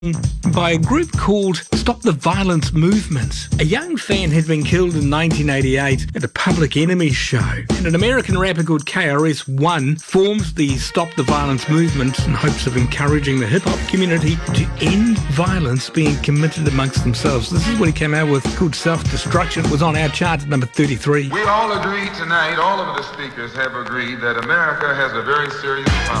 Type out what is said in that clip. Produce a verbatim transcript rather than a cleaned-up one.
by a group called Stop the Violence Movement. A young fan had been killed in nineteen eighty-eight at a Public Enemy show, and an American rapper called K R S One formed the Stop the Violence Movement in hopes of encouraging the hip-hop community to end violence being committed amongst themselves. This is what he came out with, called Self-Destruction. It was on our chart at number thirty-three. We all agree tonight, all of the speakers have agreed that America has a very serious problem.